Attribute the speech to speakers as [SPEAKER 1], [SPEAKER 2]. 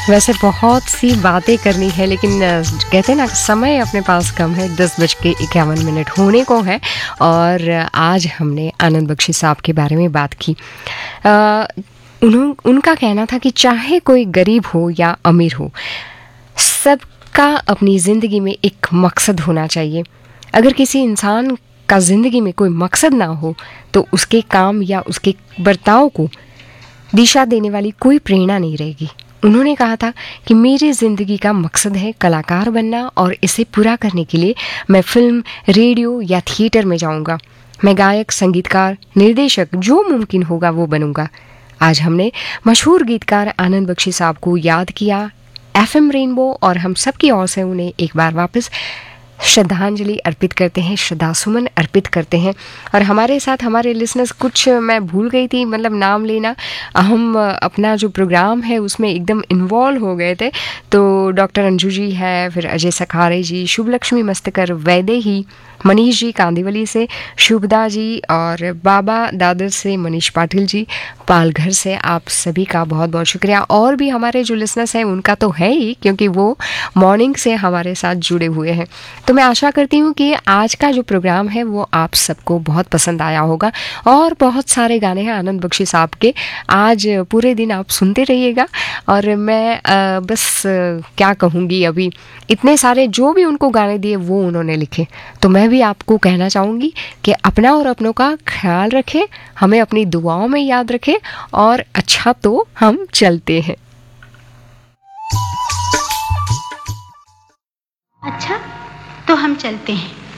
[SPEAKER 1] वैसे बहुत सी बातें करनी है, लेकिन कहते हैं ना समय अपने पास कम है। 10:51 होने को है और आज हमने आनंद बख्शी साहब के बारे में बात की। उनका कहना था कि चाहे कोई गरीब हो या अमीर हो, सबका अपनी ज़िंदगी में एक मकसद होना चाहिए। अगर किसी इंसान का ज़िंदगी में कोई मकसद ना हो तो उसके काम या उसके बर्ताव को दिशा देने वाली कोई प्रेरणा नहीं रहेगी। उन्होंने कहा था कि मेरी ज़िंदगी का मकसद है कलाकार बनना और इसे पूरा करने के लिए मैं फिल्म, रेडियो या थिएटर में जाऊंगा। मैं गायक, संगीतकार, निर्देशक, जो मुमकिन होगा वो बनूंगा। आज हमने मशहूर गीतकार आनंद बख्शी साहब को याद किया FM रेनबो, और हम सबकी ओर से उन्हें एक बार वापस श्रद्धांजलि अर्पित करते हैं, श्रद्धासुमन अर्पित करते हैं। और हमारे साथ हमारे लिसनर्स, कुछ मैं भूल गई थी मतलब नाम लेना, हम अपना जो प्रोग्राम है उसमें एकदम इन्वॉल्व हो गए थे। तो डॉक्टर अंजू जी है, फिर अजय सखारे जी, शुभलक्ष्मी मस्तकर, वैदेही, मनीष जी कांदिवली से, शुभदा जी, और बाबा दादर से मनीष पाटिल जी, पालघर से, आप सभी का बहुत बहुत शुक्रिया। और भी हमारे जो लिसनर्स हैं उनका तो है ही, क्योंकि वो मॉर्निंग से हमारे साथ जुड़े हुए हैं। तो मैं आशा करती हूँ कि आज का जो प्रोग्राम है वो आप सबको बहुत पसंद आया होगा। और बहुत सारे गाने हैं आनंद बख्शी साहब के, आज पूरे दिन आप सुनते रहिएगा। और मैं बस क्या कहूँगी, अभी इतने सारे जो भी उनको गाने दिए वो उन्होंने लिखे, तो मैं भी आपको कहना चाहूँगी कि अपना और अपनों का ख्याल रखें, हमें अपनी दुआओं में याद रखें, और अच्छा तो हम चलते हैं।
[SPEAKER 2] अच्छा तो हम चलते हैं।